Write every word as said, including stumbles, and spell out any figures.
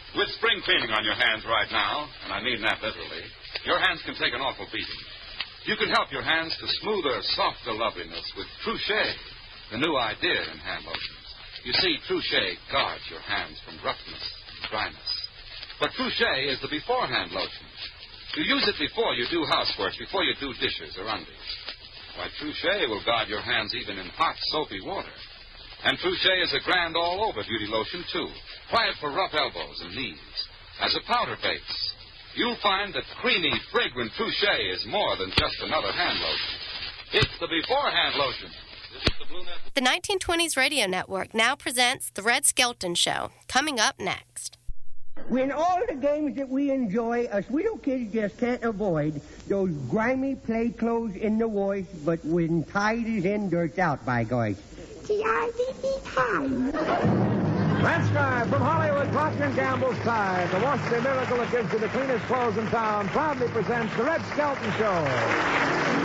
With spring cleaning on your hands right now, and I mean that literally, your hands can take an awful beating. You can help your hands to smoother, softer loveliness with Trouchet, the new idea in hand lotions. You see, Trouchet guards your hands from roughness and dryness. But Trouchet is the beforehand lotion. You use it before you do housework, before you do dishes or undies. Why, Trouchet will guard your hands even in hot, soapy water. And Trouchet is a grand all-over beauty lotion, too. Try it for rough elbows and knees. As a powder base, you'll find that creamy, fragrant Trouchet is more than just another hand lotion. It's the beforehand lotion. This is the Blue Network. The nineteen twenties Radio Network now presents The Red Skelton Show, coming up next. When all the games that we enjoy, us little kids just can't avoid those grimy play clothes in the wash, but when tide is in, dirt's out, by gosh. T I D E time. Transcribed from Hollywood, Procter and Gamble's Tide, the wash-day miracle that gives you the cleanest clothes in town, proudly presents The Red Skelton Show.